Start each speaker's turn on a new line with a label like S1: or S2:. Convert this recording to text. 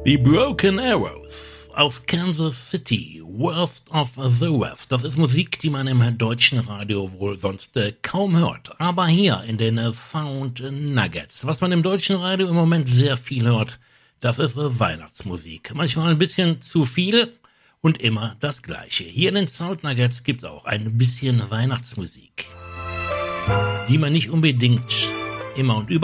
S1: Die Broken Arrows aus Kansas City, Worst of the West. Das ist Musik, die man im deutschen Radio wohl sonst kaum hört. Aber hier in den Sound Nuggets, was man im deutschen Radio im Moment sehr viel hört, das ist Weihnachtsmusik. Manchmal ein bisschen zu viel und immer das Gleiche. Hier in den Sound Nuggets gibt's auch ein bisschen Weihnachtsmusik, die man nicht unbedingt immer und überall